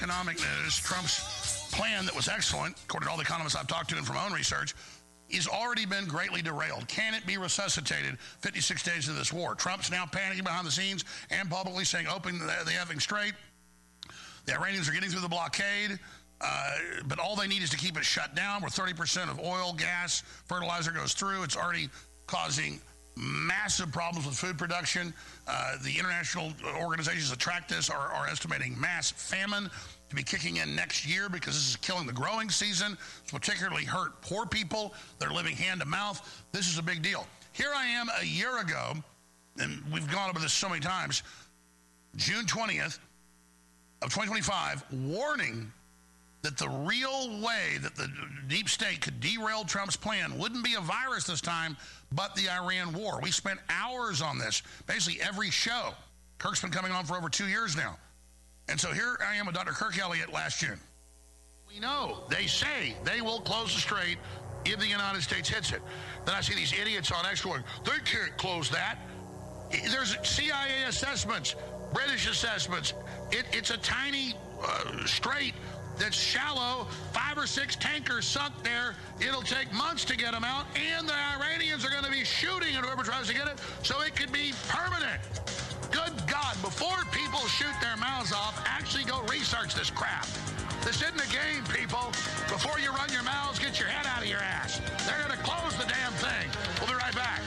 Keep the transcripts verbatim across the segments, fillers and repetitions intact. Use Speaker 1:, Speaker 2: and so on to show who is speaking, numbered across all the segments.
Speaker 1: Economic news, Trump's plan that was excellent, according to all the economists I've talked to and from my own research, has already been greatly derailed. Can it be resuscitated fifty-six days into this war? Trump's now panicking behind the scenes and publicly saying, open the, the effing strait. The Iranians are getting through the blockade, uh, but all they need is to keep it shut down, where thirty percent of oil, gas, fertilizer goes through. It's already causing massive problems with food production. Uh, the international organizations that track this are, are estimating mass famine to be kicking in next year because this is killing the growing season. It's particularly hurt poor people. They're living hand to mouth. This is a big deal. Here I am a year ago, and we've gone over this so many times, June twentieth of twenty twenty-five, warning that the real way that the deep state could derail Trump's plan wouldn't be a virus this time, but the Iran war. We spent hours on this, basically every show. Kirk's been coming on for over two years now. And so here I am with Doctor Kirk Elliott last June. We know, they say they will close the strait if the United States hits it. Then I see these idiots on X going, they can't close that. There's C I A assessments, British assessments. It, it's a tiny uh, strait that's shallow, five or six tankers sunk there. It'll take months to get them out, and the Iranians are going to be shooting at whoever tries to get it, so it could be permanent. Good God, before people shoot their mouths off, actually go research this crap. This isn't a game, people. Before you run your mouths, get your head out of your ass. They're going to close the damn thing. We'll be right back.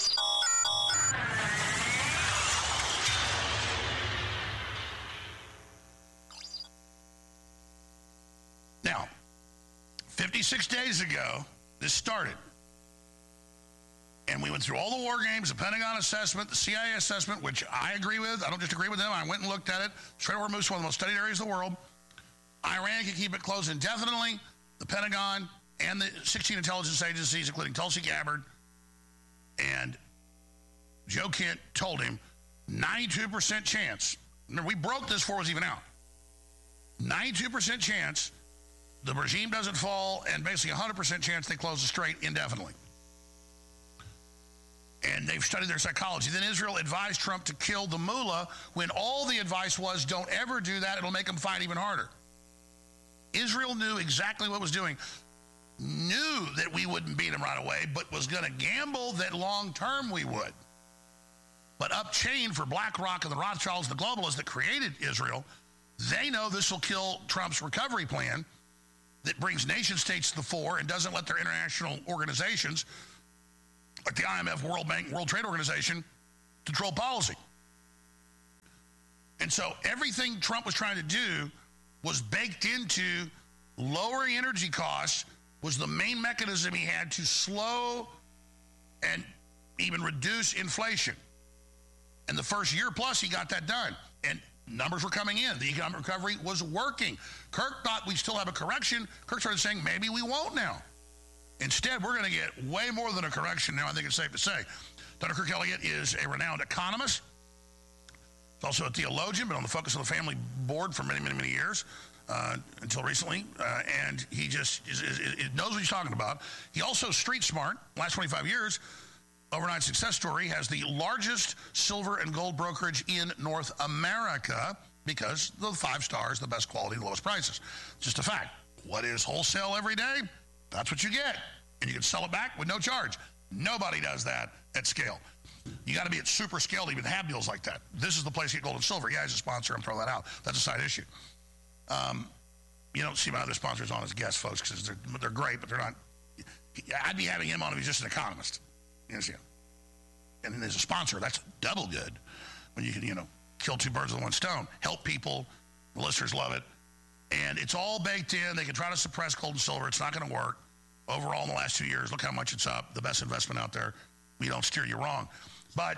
Speaker 1: Now, fifty-six days ago, this started. And we went through all the war games, the Pentagon assessment, the C I A assessment, which I agree with. I don't just agree with them. I went and looked at it. Strait of Hormuz is one of the most studied areas of the world. Iran can keep it closed indefinitely. The Pentagon and the sixteen intelligence agencies, including Tulsi Gabbard, and Joe Kent told him ninety-two percent chance. Remember, we broke this before it was even out. ninety-two percent chance the regime doesn't fall, and basically one hundred percent chance they close the strait indefinitely. And they've studied their psychology. Then Israel advised Trump to kill the mullah when all the advice was, don't ever do that. It'll make them fight even harder. Israel knew exactly what it was doing, knew that we wouldn't beat them right away, but was going to gamble that long-term we would. But upchain for BlackRock and the Rothschilds, the globalists that created Israel, they know this will kill Trump's recovery plan that brings nation states to the fore and doesn't let their international organizations, like the I M F, World Bank, World Trade Organization, control policy. And so everything Trump was trying to do was baked into lowering energy costs, was the main mechanism he had to slow and even reduce inflation. And the first year plus, he got that done. And numbers were coming in. The economic recovery was working. Kirk thought we'd still have a correction. Kirk started saying, maybe we won't now. Instead, we're going to get way more than a correction now, I think it's safe to say. Doctor Kirk Elliott is a renowned economist. He's also a theologian, been on the Focus on the Family board for many, many, many years, uh, until recently. Uh, and he just is, is, is, knows what he's talking about. He also street smart, last twenty-five years, overnight success story, has the largest silver and gold brokerage in North America because the five stars, the best quality, the lowest prices. Just a fact. What is wholesale every day? That's what you get. And you can sell it back with no charge. Nobody does that at scale. You got to be at super scale to even have deals like that. This is the place to get gold and silver. Yeah, he's a sponsor. I'm throwing that out. That's a side issue. Um, you don't see my other sponsors on as guests, folks, because they're, they're great, but they're not. I'd be having him on if he's just an economist. You understand? And then as a sponsor, that's double good. When you can, you know, kill two birds with one stone. Help people. The listeners love it. And it's all baked in. They can try to suppress gold and silver. It's not going to work. Overall, in the last two years, look how much it's up. The best investment out there. We don't steer you wrong. But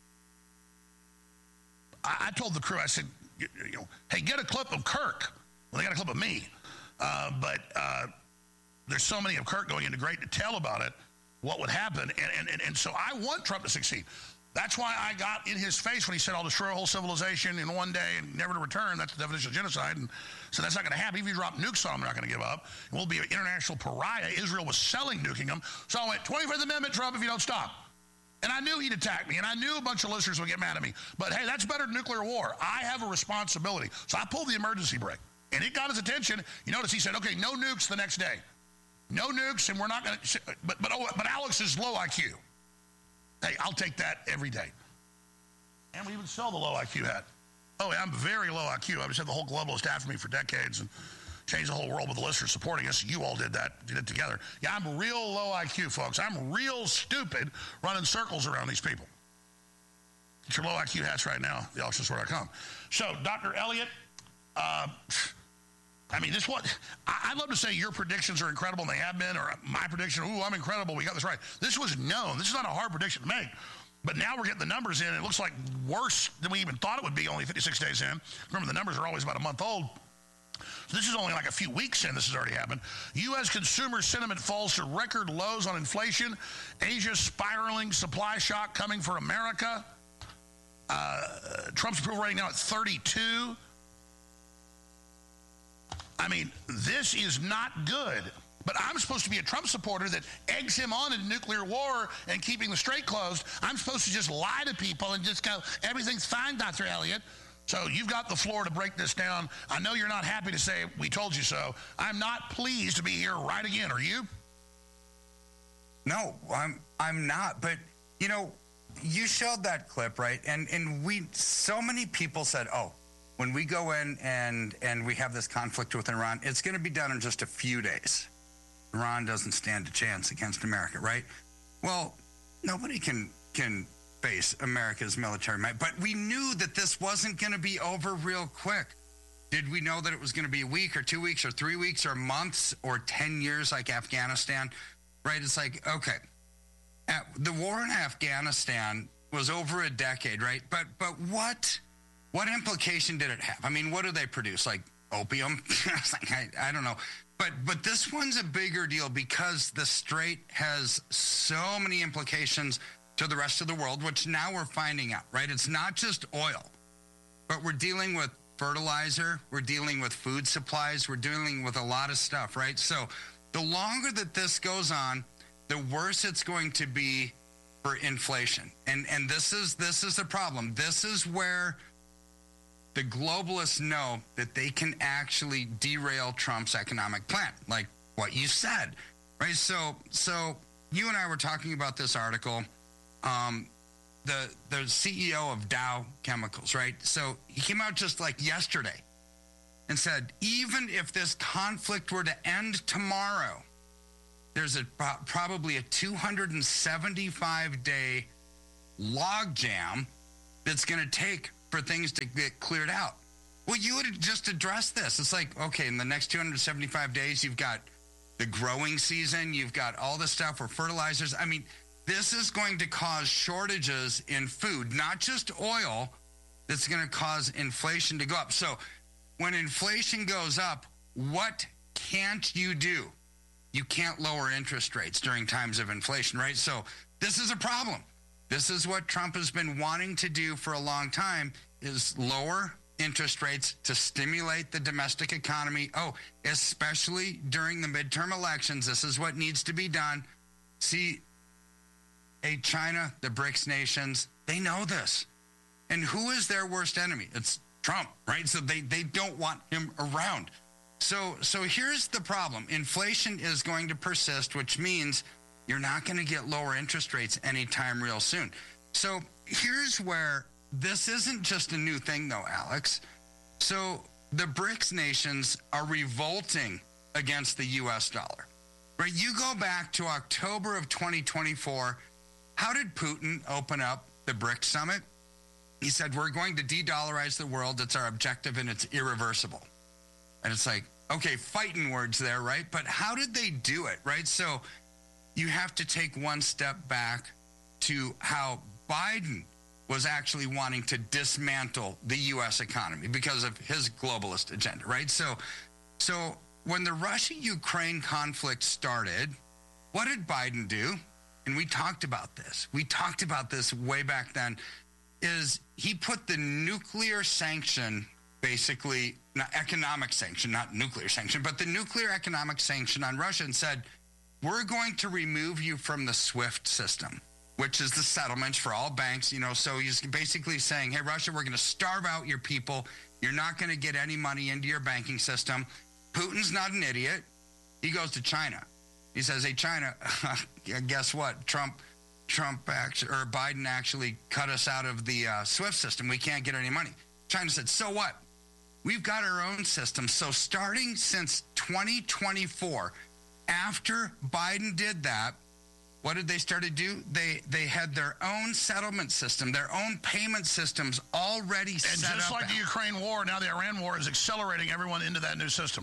Speaker 1: I, I told the crew, I said, you, you know, hey, get a clip of Kirk. Well, they got a clip of me. Uh, but uh, there's so many of Kirk going into great detail about it, what would happen. And, and, and, and so I want Trump to succeed. That's why I got in his face when he said, I'll destroy a whole civilization in one day and never to return. That's the definition of genocide. And so that's not going to happen. Even if you drop nukes on them, they're not going to give up. And we'll be an international pariah. Israel was selling nuking them. So I went, twenty-fifth Amendment, Trump, if you don't stop. And I knew he'd attack me. And I knew a bunch of listeners would get mad at me. But, hey, that's better than nuclear war. I have a responsibility. So I pulled the emergency brake. And it got his attention. You notice he said, okay, no nukes the next day. No nukes, and we're not going to, but, but, oh, but Alex is low I Q. Hey, I'll take that every day. And we even sell the low I Q hat. Oh, yeah, I'm very low I Q. I've just had the whole globalist after me for decades and changed the whole world with the listeners supporting us. You all did that. Did it together. Yeah, I'm real low I Q, folks. I'm real stupid running circles around these people. Get your low I Q hats right now, the alex dot com. So, Doctor Elliott, uh, I mean, this what I'd love to say your predictions are incredible, and they have been, or my prediction, ooh, I'm incredible, we got this right. This was known. This is not a hard prediction to make. But now we're getting the numbers in. It looks like worse than we even thought it would be only fifty-six days in. Remember, the numbers are always about a month old. So this is only like a few weeks in. This has already happened. U S consumer sentiment falls to record lows on inflation. Asia spiraling supply shock coming for America. Uh, Trump's approval rating now at thirty-two. I mean, this is not good. But I'm supposed to be a Trump supporter that eggs him on into nuclear war and keeping the strait closed. I'm supposed to just lie to people and just go, everything's fine, Doctor Elliott. So you've got the floor to break this down. I know you're not happy to say we told you so. I'm not pleased to be here right again. Are you?
Speaker 2: No, I'm I'm not. But, you know, you showed that clip, right? And and we so many people said, oh, when we go in and, and we have this conflict with Iran, it's going to be done in just a few days. Iran doesn't stand a chance against America, right? Well, nobody can can face America's military might, but we knew that this wasn't going to be over real quick. Did we know that it was going to be a week or two weeks or three weeks or months or ten years like Afghanistan, right? It's like, okay, the war in Afghanistan was over a decade, right? But but what what implication did it have? I mean, what do they produce? Like opium? like, I, I don't know. But but this one's a bigger deal because the strait has so many implications to the rest of the world, which now we're finding out, right? It's not just oil, but we're dealing with fertilizer, we're dealing with food supplies, we're dealing with a lot of stuff, right? So the longer that this goes on, the worse it's going to be for inflation. And and this is this is the problem. This is where the globalists know that they can actually derail Trump's economic plan, like what you said, right? So, so you and I were talking about this article. Um, the the C E O of Dow Chemicals, right? So he came out just like yesterday and said, even if this conflict were to end tomorrow, there's a probably a two hundred seventy-five day logjam that's going to take for things to get cleared out. Well, you would just address this. It's like, okay, in the next two hundred seventy-five days, you've got the growing season, you've got all the stuff for fertilizers. I mean, this is going to cause shortages in food, not just oil, that's going to cause inflation to go up. So when inflation goes up, what can't you do? You can't lower interest rates during times of inflation, right? So this is a problem. This is what Trump has been wanting to do for a long time, is lower interest rates to stimulate the domestic economy. Oh, especially during the midterm elections, this is what needs to be done. See, a China, the BRICS nations, they know this. And who is their worst enemy? It's Trump, right? So they, they don't want him around. So, so here's the problem. Inflation is going to persist, which means you're not going to get lower interest rates anytime real soon. So here's where this isn't just a new thing, though, Alex. So the BRICS nations are revolting against the U S dollar. Right? You go back to October of twenty twenty-four. How did Putin open up the BRICS summit? He said, we're going to de-dollarize the world. It's our objective, and it's irreversible. And it's like, okay, fighting words there, right? But how did they do it, right? So you have to take one step back to how Biden was actually wanting to dismantle the U S economy because of his globalist agenda, right? So, so when the Russia-Ukraine conflict started, what did Biden do? And we talked about this. We talked about this way back then, is he put the nuclear sanction, basically, not economic sanction, not nuclear sanction, but the nuclear economic sanction on Russia, and said, we're going to remove you from the SWIFT system, which is the settlements for all banks. You know, so he's basically saying, hey, Russia, we're going to starve out your people You're not going to get any money into your banking system. Putin's not an idiot. He goes to China. He says, hey, China, guess what? Trump Trump actually, or Biden actually cut us out of the uh, SWIFT system. We can't get any money. China said, so what? We've got our own system. So starting since twenty twenty-four, after Biden did that, what did they start to do? They they had their own settlement system, their own payment systems already
Speaker 1: and
Speaker 2: set up.
Speaker 1: And just like the Ukraine war, now the Iran war is accelerating everyone into that new system.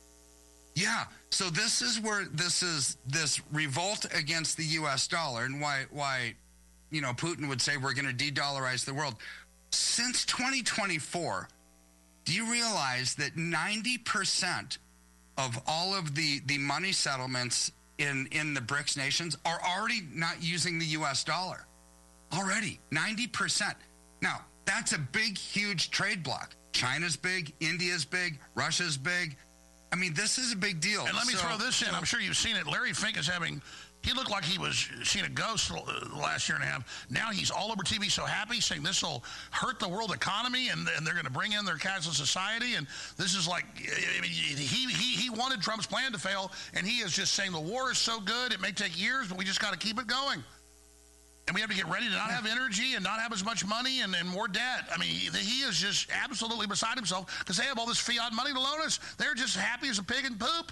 Speaker 2: Yeah. So this is where this is this revolt against the U S dollar and why why you know Putin would say we're going to de-dollarize the world. Since twenty twenty-four, do you realize that ninety percent of all of the, the money settlements in, in the BRICS nations are already not using the U S dollar? Already, ninety percent. Now, that's a big, huge trade block. China's big, India's big, Russia's big. I mean, this is a big deal.
Speaker 1: And let me
Speaker 2: so,
Speaker 1: throw this in.
Speaker 2: so,
Speaker 1: I'm sure you've seen it. Larry Fink is having, he looked like he was seeing a ghost the last year and a half. Now he's all over T V so happy, saying this will hurt the world economy and, and they're going to bring in their cashless society. And this is like, I mean, he, he, he wanted Trump's plan to fail, and he is just saying the war is so good, it may take years, but we just got to keep it going. And we have to get ready to not have energy and not have as much money and, and more debt. I mean, he, he is just absolutely beside himself because they have all this fiat money to loan us. They're just happy as a pig in poop.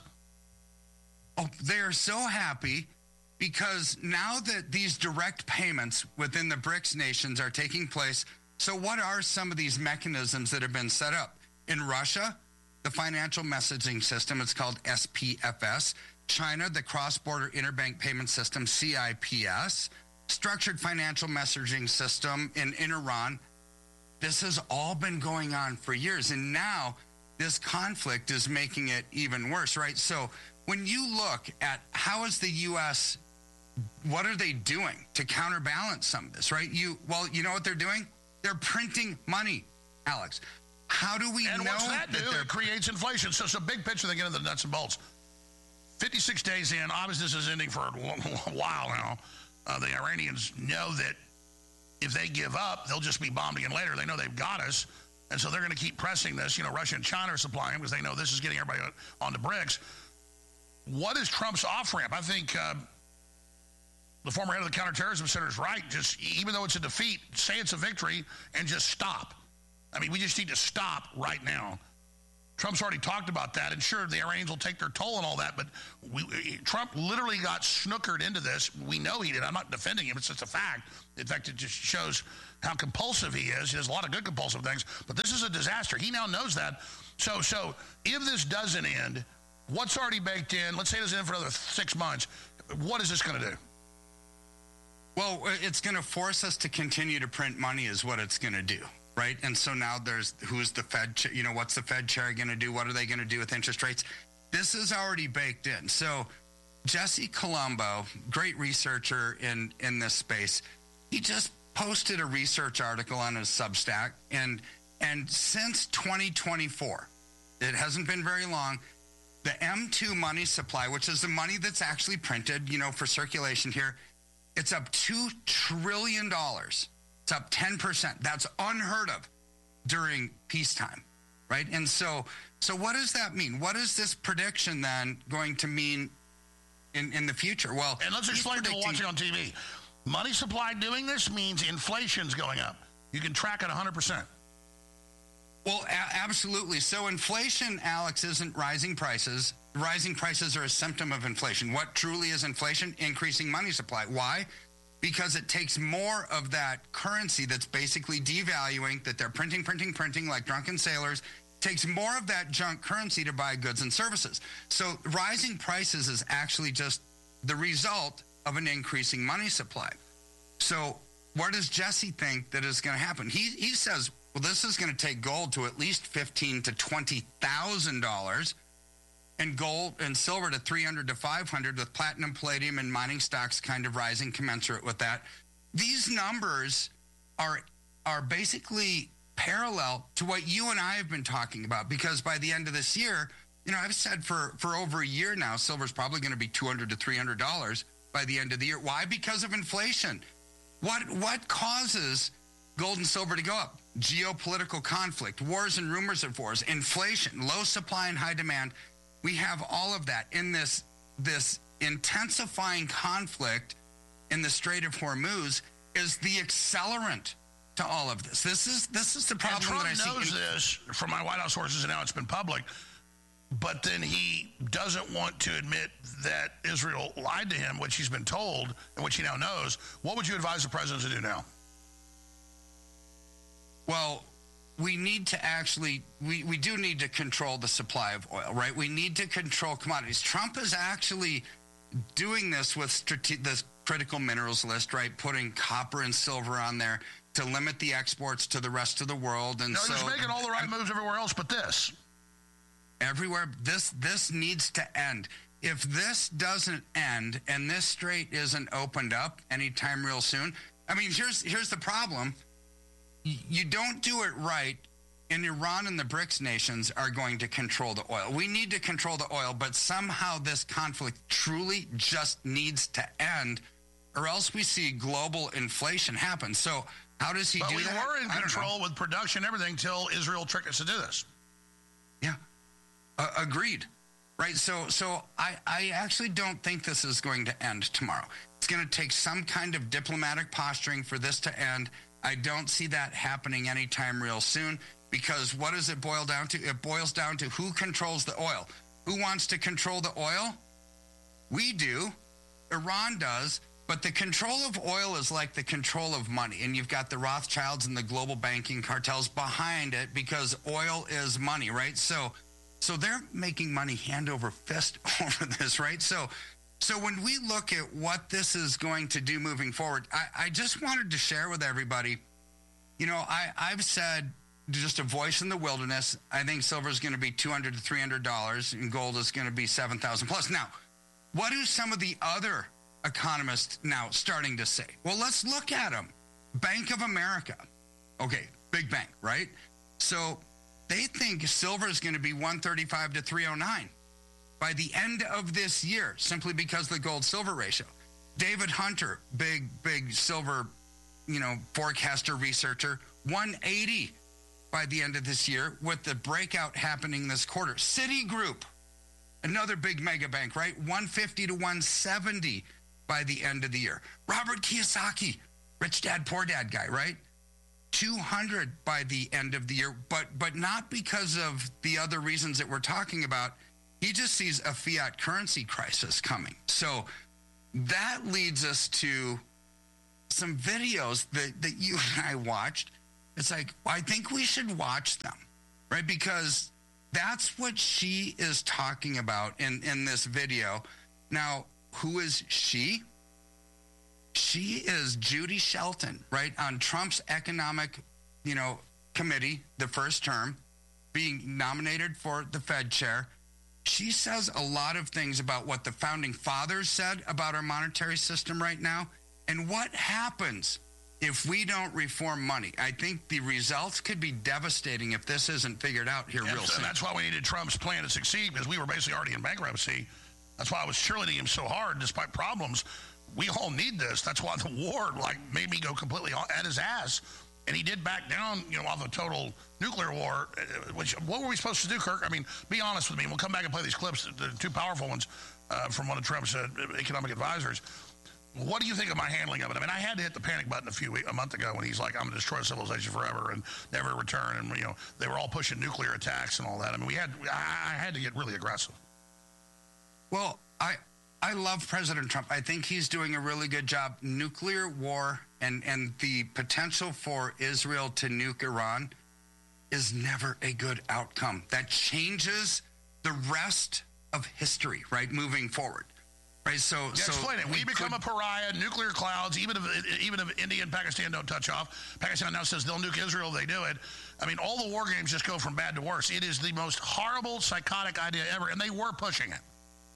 Speaker 2: Oh, they are so happy because now that these direct payments within the BRICS nations are taking place, so what are some of these mechanisms that have been set up? In Russia, the financial messaging system, it's called S P F S. China, the cross-border interbank payment system, C I P S. Structured financial messaging system in, in Iran. This has all been going on for years. And now this conflict is making it even worse, right? So when you look at how is the U S, what are they doing to counterbalance some of this, right? You Well, you know what they're doing? They're printing money, Alex. How do we
Speaker 1: and
Speaker 2: know
Speaker 1: what's that,
Speaker 2: that
Speaker 1: do? It creates inflation. So it's a big picture. They get into the nuts and bolts. fifty-six days in, obviously this is ending for a while now. Uh, the Iranians know that if they give up, they'll just be bombed again later. They know they've got us, and so they're going to keep pressing this. You know, Russia and China are supplying because they know this is getting everybody on the BRICS. What is Trump's off-ramp? I think uh, the former head of the counterterrorism center is right. Just even though it's a defeat, say it's a victory and just stop. I mean, we just need to stop right now. Trump's already talked about that, and sure, the Iranians will take their toll and all that, but we, Trump literally got snookered into this. We know he did. I'm not defending him. It's just a fact. In fact, it just shows how compulsive he is. He does a lot of good compulsive things, but this is a disaster. He now knows that. So, so if this doesn't end, what's already baked in? Let's say it doesn't end for another six months. What is this going to do?
Speaker 2: Well, it's going to force us to continue to print money is what it's going to do. Right. And so now there's who's the Fed, you know, what's the Fed chair going to do? What are they going to do with interest rates? This is already baked in. So Jesse Colombo, great researcher in, in this space, he just posted a research article on his Substack. And, and since twenty twenty-four, it hasn't been very long, the M two money supply, which is the money that's actually printed, you know, for circulation here, it's up two trillion dollars. It's up ten percent. That's unheard of during peacetime, right? And so so what does that mean? What is this prediction then going to mean in, in the future? Well,
Speaker 1: and let's explain to people watching on T V. Money supply doing this means inflation's going up. You can track it one hundred percent.
Speaker 2: Well, a- absolutely. So inflation, Alex, isn't rising prices. Rising prices are a symptom of inflation. What truly is inflation? Increasing money supply. Why? Because it takes more of that currency that's basically devaluing, that they're printing, printing, printing like drunken sailors, takes more of that junk currency to buy goods and services. So rising prices is actually just the result of an increasing money supply. So what does Jesse think that is going to happen? He he says, well, this is going to take gold to at least fifteen to twenty thousand dollars. And gold and silver to three hundred to five hundred, with platinum, palladium, and mining stocks kind of rising commensurate with that. These numbers are are basically parallel to what you and I have been talking about, because by the end of this year, you know, I've said for, for over a year now, silver's probably going to be two hundred to three hundred dollars by the end of the year. Why? Because of inflation. What what causes gold and silver to go up? geopolitical conflict, wars and rumors of wars, inflation, low supply and high demand. We have all of that in this, this intensifying conflict in the Strait of Hormuz is the accelerant to all of this. This is this is the problem
Speaker 1: and Trump
Speaker 2: that I see.
Speaker 1: knows this from my White House sources, and now it's been public. But then he doesn't want to admit that Israel lied to him, which he's been told and which he now knows. What would you advise the president to do now?
Speaker 2: Well, we need to actually, we, we do need to control the supply of oil, right? We need to control commodities. Trump is actually doing this with strate- this critical minerals list, right? Putting copper and silver on there to limit the exports to the rest of the world. And
Speaker 1: no,
Speaker 2: so
Speaker 1: he's making all the right moves everywhere else but this.
Speaker 2: Everywhere, this this needs to end. If this doesn't end and this strait isn't opened up anytime real soon, I mean, here's here's the problem. You don't do it right, and Iran and the BRICS nations are going to control the oil. We need to control the oil, but somehow this conflict truly just needs to end, or else we see global inflation happen. So how does he
Speaker 1: but
Speaker 2: do
Speaker 1: we
Speaker 2: that?
Speaker 1: But we were in control with production and everything until Israel tricked us to do this.
Speaker 2: Yeah, uh, agreed. Right, so so I, I actually don't think this is going to end tomorrow. It's going to take some kind of diplomatic posturing for this to end. I don't see that happening anytime real soon, because what does it boil down to? It boils down to who controls the oil. Who wants to control the oil? We do. Iran does. But the control of oil is like the control of money. And you've got the Rothschilds and the global banking cartels behind it because oil is money, right? So so they're making money hand over fist over this, right? So so when we look at what this is going to do moving forward, I, I just wanted to share with everybody, you know, I, I've said just a voice in the wilderness. I think silver is going to be two hundred to three hundred dollars and gold is going to be seven thousand plus. Now, what do some of the other economists now starting to say? Well, let's look at them. Bank of America. Okay, big bank, right? So they think silver is going to be one thirty-five to three oh nine by the end of this year, simply because of the gold-silver ratio. David Hunter, big, big silver, you know, forecaster, researcher, one eighty by the end of this year, with the breakout happening this quarter. Citigroup, another big mega bank, right? one fifty to one seventy by the end of the year. Robert Kiyosaki, rich dad, poor dad guy, right? two hundred by the end of the year, but but not because of the other reasons that we're talking about. He just sees a fiat currency crisis coming. So that leads us to some videos that, that you and I watched. It's like, I think we should watch them, right? Because that's what she is talking about in, in this video. Now, who is she? She is Judy Shelton, right, on Trump's economic, you know, committee, the first term, being nominated for the Fed chair. She says a lot of things about what the founding fathers said about our monetary system right now and what happens if we don't reform money. I think the results could be devastating if this isn't figured out here
Speaker 1: yes,
Speaker 2: real soon.
Speaker 1: And that's why we needed Trump's plan to succeed, because we were basically already in bankruptcy. That's why I was cheerleading him so hard despite problems. We all need this. That's why the war like made me go completely at his ass. And he did back down, you know, off the total nuclear war, which, what were we supposed to do, Kirk? I mean, be honest with me. We'll come back and play these clips, the two powerful ones uh, from one of Trump's uh, economic advisors. What do you think of my handling of it? I mean, I had to hit the panic button a few weeks, a month ago when he's like, I'm going to destroy civilization forever and never return. And, you know, they were all pushing nuclear attacks and all that. I mean, we had, I, I had to get really aggressive.
Speaker 2: Well, I... I love President Trump. I think he's doing a really good job. Nuclear war and, and the potential for Israel to nuke Iran is never a good outcome. That changes the rest of history, right, moving forward. Right, so,
Speaker 1: yeah,
Speaker 2: so
Speaker 1: explain it. We, we become
Speaker 2: could,
Speaker 1: a pariah, nuclear clouds, even if even if India and Pakistan don't touch off. Pakistan now says they'll nuke Israel, they do it. I mean, all the war games just go from bad to worse. It is the most horrible, psychotic idea ever, and they were pushing it.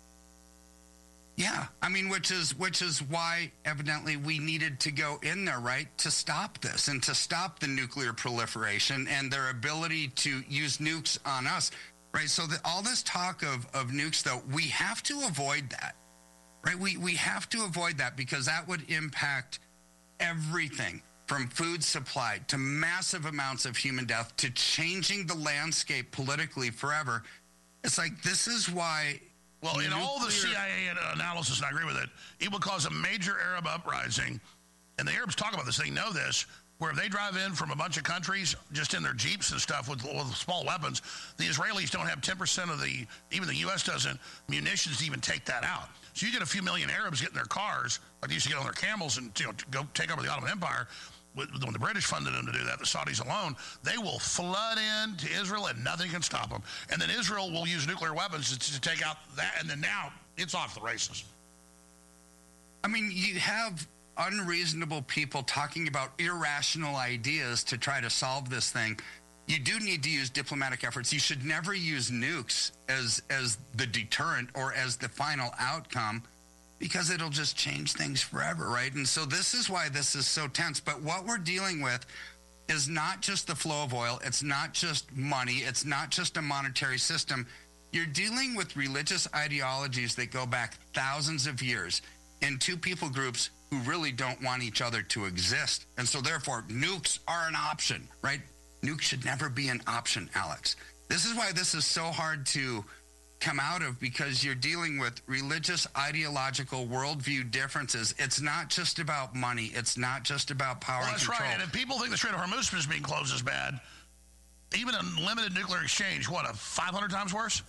Speaker 2: Yeah, I mean, which is which is why evidently we needed to go in there, right, to stop this and to stop the nuclear proliferation and their ability to use nukes on us, right? So that all this talk of, of nukes, though, we have to avoid that, right? We we have to avoid that because that would impact everything. from food supply to massive amounts of human death to changing the landscape politically forever. It's like, this is why...
Speaker 1: Well, in all the C I A analysis, and I agree with it, it will cause a major Arab uprising. And the Arabs talk about this. They know this, where if they drive in from a bunch of countries just in their Jeeps and stuff with, with small weapons, the Israelis don't have ten percent of the, even the U S doesn't, munitions to even take that out. So you get a few million Arabs get in their cars, like they used to get on their camels and, you know, go take over the Ottoman Empire. When the British funded them to do that, the Saudis alone, they will flood into Israel and nothing can stop them. And then Israel will use nuclear weapons to, to take out that, and then now it's off the races.
Speaker 2: I mean, you have unreasonable people talking about irrational ideas to try to solve this thing. You do need to use diplomatic efforts. You should never use nukes as as the deterrent or as the final outcome, because it'll just change things forever, right? And so this is why this is so tense. But what we're dealing with is not just the flow of oil. It's not just money. It's not just a monetary system. You're dealing with religious ideologies that go back thousands of years in two people groups who really don't want each other to exist. And so therefore, nukes are an option, right? Nukes should never be an option, Alex. This is why this is so hard to come out of, because you're dealing with religious, ideological, worldview differences. It's not just about money. It's not just about power
Speaker 1: well,
Speaker 2: and control.
Speaker 1: That's right. And if people think the Strait of Hormuz is being closed is bad, even a limited nuclear exchange, what, a five hundred times worse?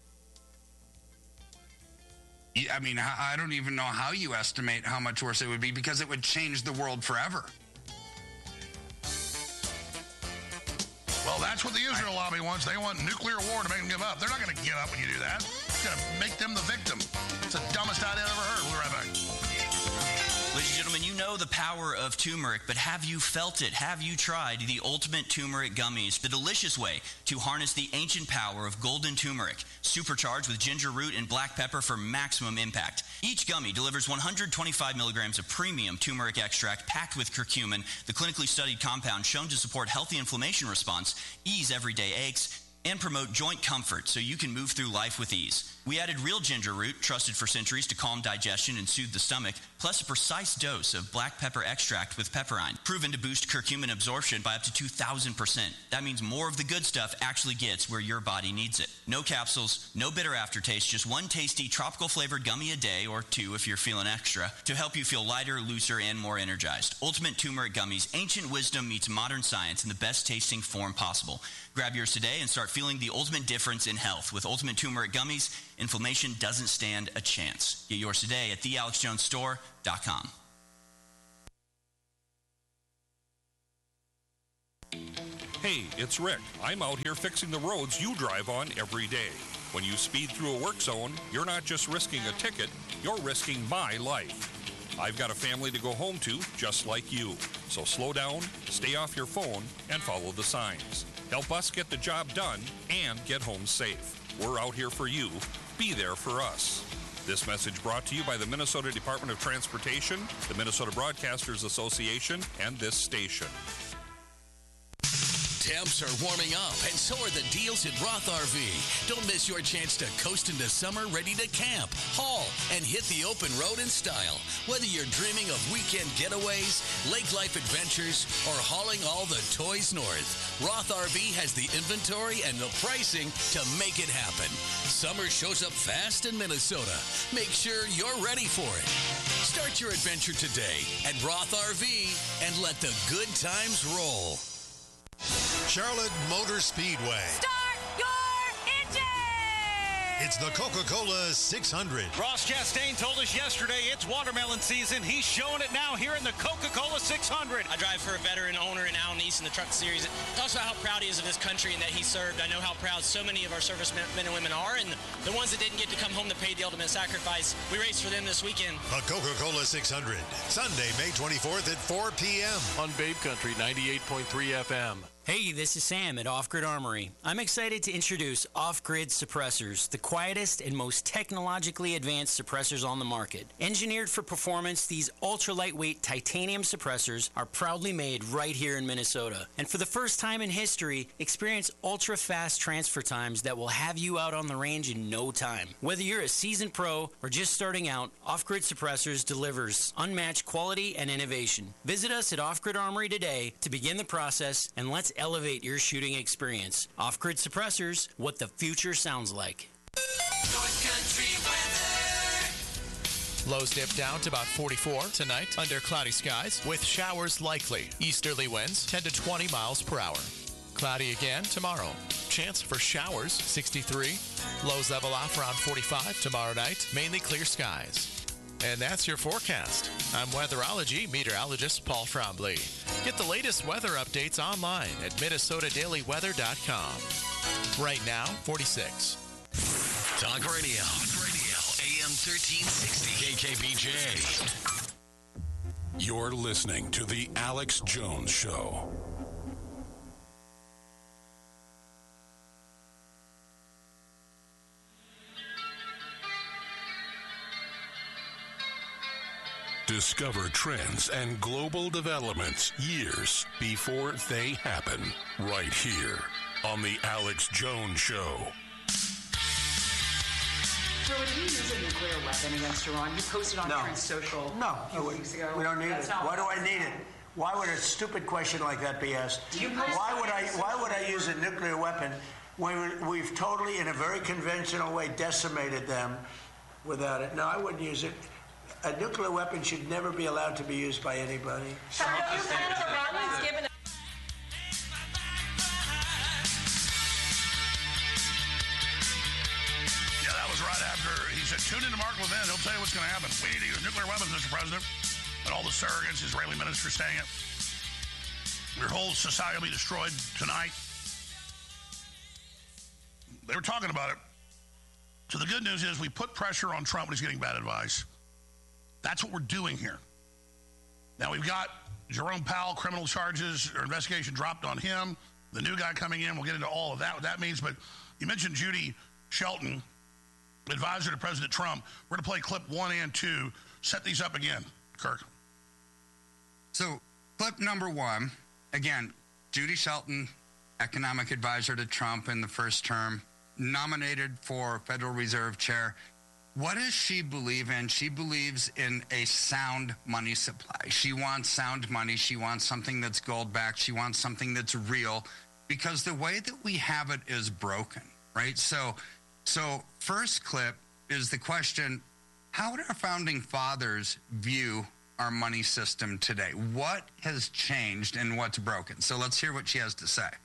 Speaker 2: Yeah, I mean, I don't even know how you estimate how much worse it would be, because it would change the world forever.
Speaker 1: Well, that's what the Israel I, lobby wants. They want nuclear war to make them give up. They're not going to give up when you do that. It's going to make them the victim. It's the dumbest idea I've ever heard. We'll be right back.
Speaker 3: Ladies and gentlemen, you know the power of turmeric, but have you felt it? Have you tried the ultimate turmeric gummies, the delicious way to harness the ancient power of golden turmeric, supercharged with ginger root and black pepper for maximum impact? Each gummy delivers one hundred twenty-five milligrams of premium turmeric extract packed with curcumin, the clinically studied compound shown to support healthy inflammation response, ease everyday aches, and promote joint comfort so you can move through life with ease. We added real ginger root, trusted for centuries to calm digestion and soothe the stomach, plus a precise dose of black pepper extract with pepperine, proven to boost curcumin absorption by up to two thousand percent. That means more of the good stuff actually gets where your body needs it. No capsules, no bitter aftertaste, just one tasty tropical flavored gummy a day, or two if you're feeling extra, to help you feel lighter, looser, and more energized. Ultimate Turmeric Gummies, ancient wisdom meets modern science in the best tasting form possible. Grab yours today and start feeling the ultimate difference in health. With Ultimate Turmeric Gummies, inflammation doesn't stand a chance. Get yours today at the alex jones store dot com.
Speaker 4: Hey, it's Rick. I'm out here fixing the roads you drive on every day. When you speed through a work zone, you're not just risking a ticket, you're risking my life. I've got a family to go home to, just like you. So slow down, stay off your phone, and follow the signs. Help us get the job done and get home safe. We're out here for you. Be there for us. This message brought to you by the Minnesota Department of Transportation, the Minnesota Broadcasters Association, and this station.
Speaker 5: Temps are warming up, and so are the deals at Roth R V. Don't miss your chance to coast into summer ready to camp, haul, and hit the open road in style. Whether you're dreaming of weekend getaways, lake life adventures, or hauling all the toys north, Roth R V has the inventory and the pricing to make it happen. Summer shows up fast in Minnesota. Make sure you're ready for it. Start your adventure today at Roth R V and let the good times roll.
Speaker 6: Charlotte Motor Speedway.
Speaker 7: Start your engine!
Speaker 6: It's the Coca-Cola six hundred.
Speaker 8: Ross Chastain told us yesterday it's watermelon season. He's showing it now here in the Coca-Cola six hundred.
Speaker 9: I drive for a veteran owner in Alan East in the Truck Series. It talks about how proud he is of this country and that he served. I know how proud so many of our servicemen and women are, and the ones that didn't get to come home to pay the ultimate sacrifice, we raced for them this weekend.
Speaker 6: The Coca-Cola six hundred, Sunday, May twenty-fourth at four p.m.
Speaker 10: on Babe Country ninety-eight point three F M. Hey, this is Sam at Off Grid Armory. I'm excited to introduce Off Grid Suppressors, the quietest and most technologically advanced suppressors on the market. Engineered for performance, these ultra-lightweight titanium suppressors are proudly made right here in Minnesota. And for the first time in history, experience ultra-fast transfer times that will have you out on the range in no time. Whether you're a seasoned pro or just starting out, Off Grid Suppressors delivers unmatched quality and innovation. Visit us at Off Grid Armory today to begin the process, and let's elevate your shooting experience. Off-Grid Suppressors, what the future sounds like.
Speaker 11: North Country weather.
Speaker 12: Lows dip down to about forty-four tonight under cloudy skies with showers likely. Easterly winds ten to twenty miles per hour. Cloudy again tomorrow. Chance for showers sixty-three. Lows level off around forty-five tomorrow night. Mainly clear skies. And that's your forecast. I'm weatherology meteorologist Paul Frombley. Get the latest weather updates online at minnesota daily weather dot com. Right now, forty-six.
Speaker 5: Talk radio. Talk radio. A M thirteen sixty. K K B J.
Speaker 13: You're listening to The Alex Jones Show. Discover trends and global developments years before they happen, right here on The Alex Jones Show.
Speaker 14: So would you use a nuclear weapon against Iran? You posted on
Speaker 15: No.
Speaker 14: Truth Social
Speaker 15: No,
Speaker 14: a few weeks ago.
Speaker 15: we don't need
Speaker 14: That's
Speaker 15: it.
Speaker 14: not
Speaker 15: Why do I
Speaker 14: possible.
Speaker 15: need it? Why would a stupid question like that be asked?
Speaker 14: You post
Speaker 15: Why would
Speaker 14: on
Speaker 15: I?
Speaker 14: Truth
Speaker 15: Why would I
Speaker 14: Social.
Speaker 15: use a nuclear weapon when we've totally, in a very conventional way, decimated them without it? No, I wouldn't use it. A nuclear weapon should never be allowed to be used by anybody.
Speaker 14: So do you plan to run? He's given a-
Speaker 1: Yeah, that was right after he said, tune into Mark Levin. He'll tell you what's going to happen. We need to use nuclear weapons, Mister President. And all the surrogates, Israeli ministers saying it. Your whole society will be destroyed tonight. They were talking about it. So the good news is we put pressure on Trump when he's getting bad advice. That's what we're doing here. Now we've got Jerome Powell, criminal charges or investigation dropped on him. The new guy coming in, we'll get into all of that, what that means. But you mentioned Judy Shelton, advisor to President Trump. We're going to play clip one and two. Set these up again, Kirk.
Speaker 2: So, clip number one, again, Judy Shelton, economic advisor to Trump in the first term, nominated for Federal Reserve Chair. What does she believe in? She believes in a sound money supply. She wants sound money. She wants something that's gold-backed. She wants something that's real, because the way that we have it is broken, right? So, so first clip is the question, how would our founding fathers view our money system today? What has changed and what's broken? So let's hear what she has to say.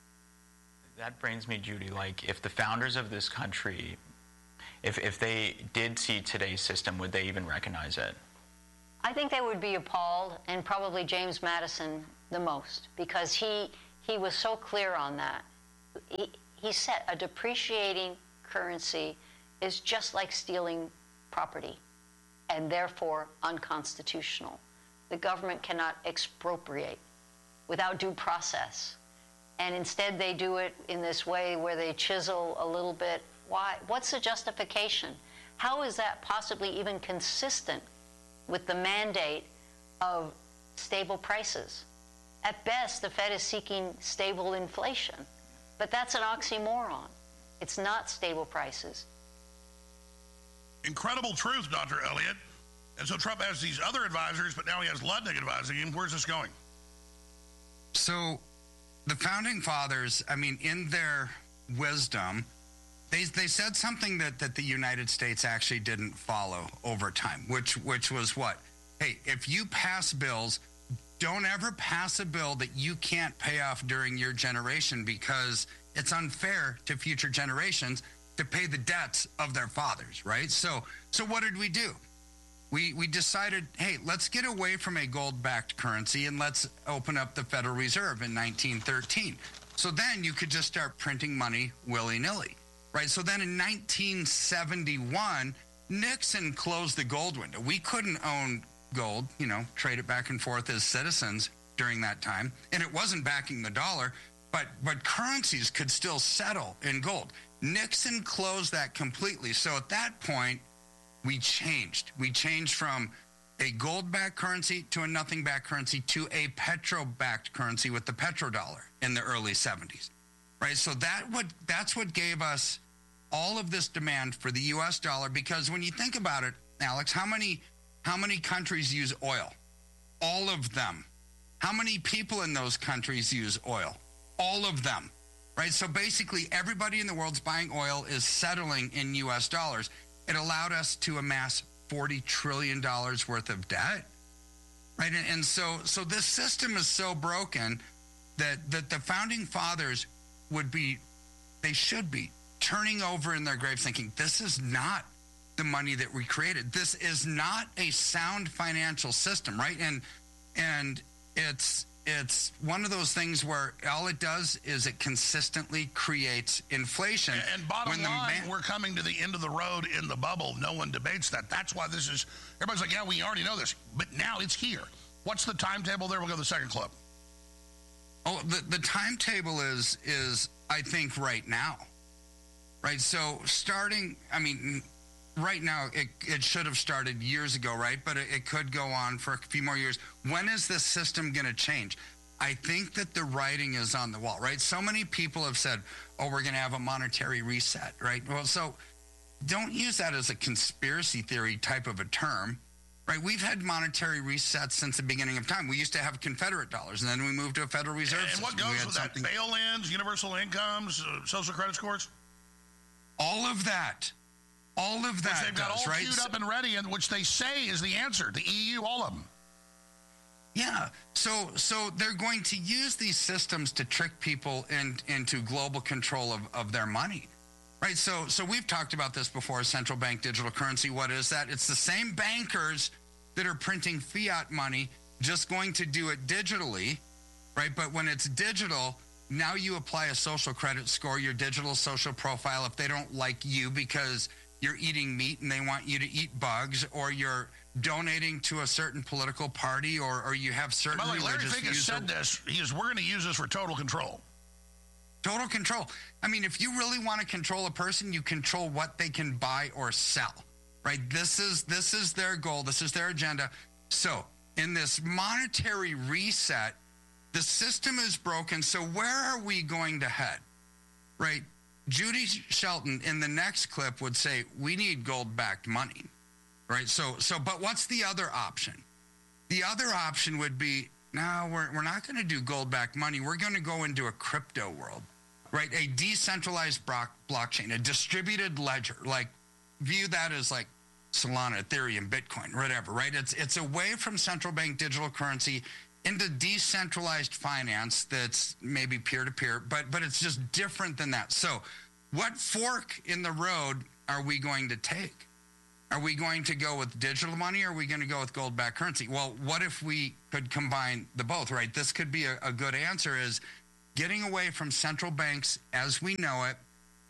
Speaker 16: That brings me, Judy, like if the founders of this country, if, if they did see today's system, would they even recognize it?
Speaker 17: I think they would be appalled, and probably James Madison the most, because he he was so clear on that. He, he said a depreciating currency is just like stealing property, and therefore unconstitutional. The government cannot expropriate without due process. And instead they do it in this way where they chisel a little bit. Why? What's the justification? How is that possibly even consistent with the mandate of stable prices? At best, the Fed is seeking stable inflation, but that's an oxymoron. It's not stable prices.
Speaker 1: Incredible truth, Doctor Elliott. And so Trump has these other advisors, but now he has Ludnick advising him. Where's this going?
Speaker 2: So the founding fathers, I mean, in their wisdom, they they said something that, that the United States actually didn't follow over time, which which was what? Hey, if you pass bills, don't ever pass a bill that you can't pay off during your generation, because it's unfair to future generations to pay the debts of their fathers, right? So so what did we do? We we decided, hey, let's get away from a gold-backed currency and let's open up the Federal Reserve in nineteen thirteen. So then you could just start printing money willy-nilly, right? So then in nineteen seventy-one, Nixon closed the gold window. We couldn't own gold, you know, trade it back and forth as citizens during that time, and it wasn't backing the dollar, but but currencies could still settle in gold. Nixon closed that completely. So at that point, we changed. We changed from a gold-backed currency to a nothing-backed currency to a petro-backed currency with the petrodollar in the early seventies, right? So that what that's what gave us all of this demand for the U S dollar, because when you think about it, Alex, how many how many countries use oil? All of them. How many people in those countries use oil? All of them, right? So basically everybody in the world's buying oil is settling in U S dollars. It allowed us to amass forty trillion dollars worth of debt, right? And, and so so this system is so broken that, that the founding fathers would be, they should be, turning over in their graves thinking, this is not the money that we created. This is not a sound financial system, right? And and it's it's one of those things where all it does is it consistently creates inflation.
Speaker 1: And, and bottom
Speaker 2: when
Speaker 1: line,
Speaker 2: man-
Speaker 1: we're coming to the end of the road in the bubble. No one debates that. That's why this is, everybody's like, yeah, we already know this. But now it's here. What's the timetable there? We'll go to the second clip.
Speaker 2: Oh, the, the timetable is, is, I think, right now. Right? So starting, I mean, right now, it, it should have started years ago, right? But it, it could go on for a few more years. When is this system going to change? I think that the writing is on the wall, right? So many people have said, oh, we're going to have a monetary reset, right? Well, so don't use that as a conspiracy theory type of a term, right? We've had monetary resets since the beginning of time. We used to have Confederate dollars, and then we moved to a Federal Reserve
Speaker 1: And
Speaker 2: system.
Speaker 1: what goes with that?
Speaker 2: something-
Speaker 1: Bail-ins, universal incomes, uh, social credit scores?
Speaker 2: All of that. All of that
Speaker 1: Which they've got
Speaker 2: does,
Speaker 1: all
Speaker 2: right?
Speaker 1: queued up and ready, and which they say is the answer. The E U, all of them.
Speaker 2: Yeah. So so they're going to use these systems to trick people in, into global control of, of their money. Right? So so we've talked about this before, central bank digital currency. What is that? It's the same bankers that are printing fiat money, just going to do it digitally, right? But when it's digital, now you apply a social credit score, your digital social profile, if they don't like you because you're eating meat and they want you to eat bugs, or you're donating to a certain political party, or, or you have certain
Speaker 1: By the way, Larry
Speaker 2: religious
Speaker 1: Fink has
Speaker 2: views.
Speaker 1: said this. He is, we're going to use this for total control.
Speaker 2: Total control. I mean, if you really want to control a person, you control what they can buy or sell, right? This is this is their goal. This is their agenda. So in this monetary reset, the system is broken. So where are we going to head, right? Judy Shelton in the next clip would say, we need gold-backed money, right? So, so, but what's the other option? The other option would be, no, we're, we're not going to do gold-backed money. We're going to go into a crypto world, right? A decentralized block, blockchain, a distributed ledger. Like, view that as like Solana, Ethereum, Bitcoin, whatever, right? It's, it's away from central bank digital currency into decentralized finance that's maybe peer-to-peer, but but it's just different than that. So what fork in the road are we going to take? Are we going to go with digital money, or are we going to go with gold-backed currency? Well, what if we could combine the both, right? This could be a, a good answer, is getting away from central banks as we know it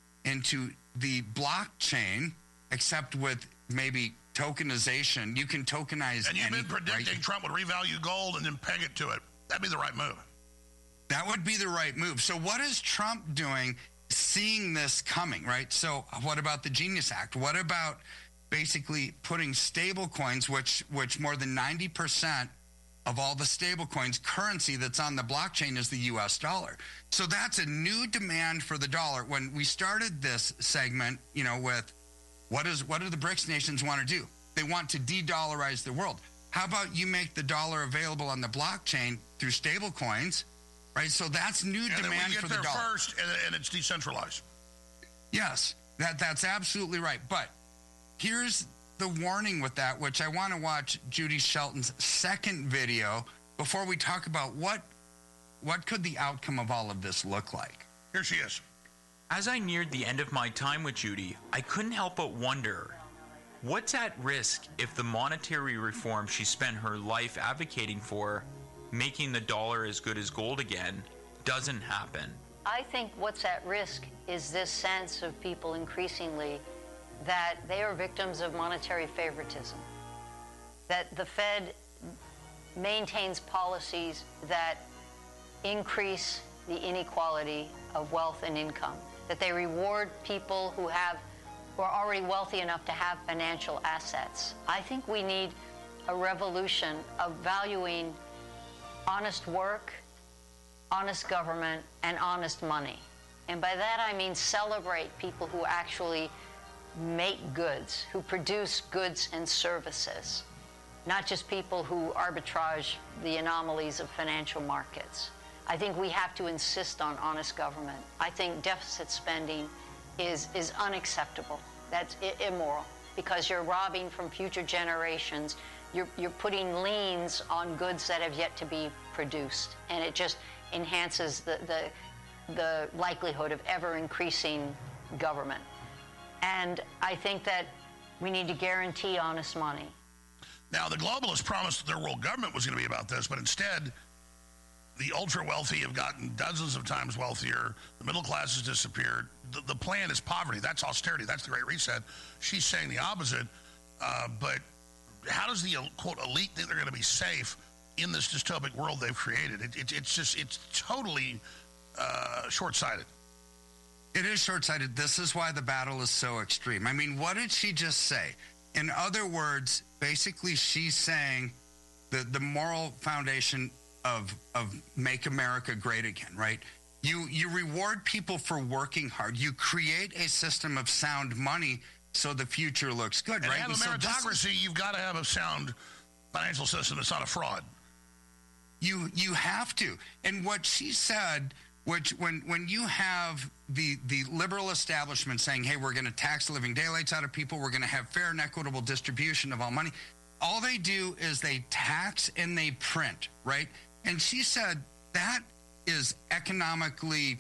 Speaker 2: into the blockchain, except with maybe tokenization. You can tokenize
Speaker 1: And you've
Speaker 2: any,
Speaker 1: been predicting
Speaker 2: right?
Speaker 1: Trump would revalue gold and then peg it to it. That'd be the right move.
Speaker 2: That would be the right move. So what is Trump doing, seeing this coming, right? So what about the Genius Act? What about basically putting stable coins, which which more than ninety percent of all the stable coins, currency that's on the blockchain is the U S dollar. So that's a new demand for the dollar. When we started this segment, you know, with what is what do the BRICS nations want to do? They want to de-dollarize the world. How about you make the dollar available on the blockchain through stable coins, right? So that's new
Speaker 1: and
Speaker 2: demand
Speaker 1: then we get
Speaker 2: for
Speaker 1: there
Speaker 2: the dollar.
Speaker 1: first, and, and it's decentralized.
Speaker 2: Yes, that that's absolutely right. But here's the warning with that, which I want to watch Judy Shelton's second video before we talk about what what could the outcome of all of this look like.
Speaker 1: Here she is.
Speaker 16: As I neared the end of my time with Judy, I couldn't help but wonder, what's at risk if the monetary reform she spent her life advocating for, making the dollar as good as gold again, doesn't happen?
Speaker 17: I think what's at risk is this sense of people increasingly that they are victims of monetary favoritism. That the Fed maintains policies that increase the inequality of wealth and income, that they reward people who have who are already wealthy enough to have financial assets. I think we need a revolution of valuing honest work, honest government, and honest money. And by that I mean celebrate people who actually make goods, who produce goods and services, not just people who arbitrage the anomalies of financial markets. I think we have to insist on honest government. I think deficit spending is, is unacceptable. That's I- immoral because you're robbing from future generations. You're, you're putting liens on goods that have yet to be produced, and it just enhances the, the, the likelihood of ever increasing government. And I think that we need to guarantee honest money.
Speaker 1: Now, the globalists promised that their world government was going to be about this, but instead, the ultra-wealthy have gotten dozens of times wealthier. The middle class has disappeared. The, the plan is poverty. That's austerity. That's the Great Reset. She's saying the opposite. Uh, but how does the, quote, elite think they're going to be safe in this dystopic world they've created? It, it, it's just, it's totally uh, short-sighted.
Speaker 2: It is short-sighted. This is why the battle is so extreme. I mean, what did she just say? In other words, basically she's saying the, the moral foundation of of Make America Great Again, right? You you reward people for working hard. You create a system of sound money so the future looks good,
Speaker 1: and
Speaker 2: right?
Speaker 1: To have
Speaker 2: and
Speaker 1: a
Speaker 2: so
Speaker 1: meritocracy,
Speaker 2: is,
Speaker 1: you've got to have a sound financial system that's not a fraud.
Speaker 2: You you have to. And what she said, which when when you have the the liberal establishment saying, hey, we're going to tax the living daylights out of people, we're going to have fair and equitable distribution of all money, all they do is they tax and they print, right? And she said that is economically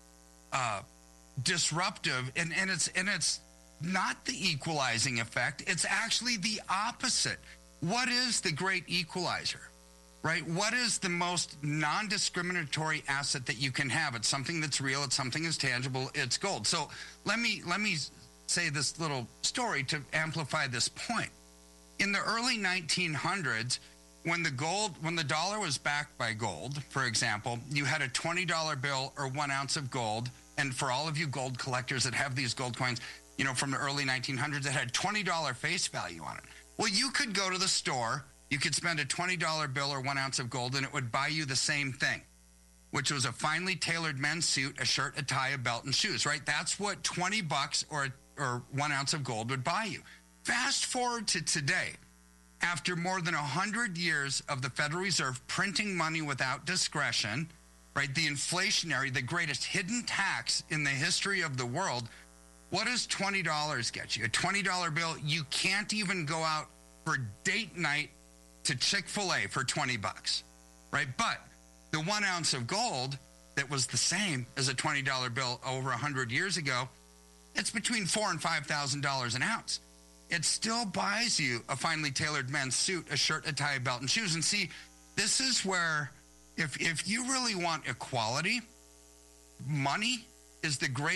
Speaker 2: uh, disruptive, and, and it's and it's not the equalizing effect. It's actually the opposite. What is the great equalizer, right? What is the most non-discriminatory asset that you can have? It's something that's real. It's something that's tangible. It's gold. So let me let me say this little story to amplify this point. In the early nineteen hundreds, when the gold, when the dollar was backed by gold, for example, you had a twenty dollar bill or one ounce of gold. And for all of you gold collectors that have these gold coins, you know, from the early nineteen hundreds, it had twenty dollar face value on it. Well, you could go to the store, you could spend a twenty dollar bill or one ounce of gold, and it would buy you the same thing, which was a finely tailored men's suit, a shirt, a tie, a belt, and shoes, right? That's what twenty bucks or, or one ounce of gold would buy you. Fast forward to today. After more than one hundred years of the Federal Reserve printing money without discretion, right, the inflationary, the greatest hidden tax in the history of the world, what does twenty dollars get you? A twenty dollar bill, you can't even go out for date night to Chick-fil-A for twenty bucks, right? But the one ounce of gold that was the same as a twenty dollar bill over one hundred years ago, it's between four thousand dollars and five thousand dollars an ounce. It still buys you a finely tailored men's suit, a shirt, a tie, a belt, and shoes. And see, this is where, if if you really want equality, money is the greatest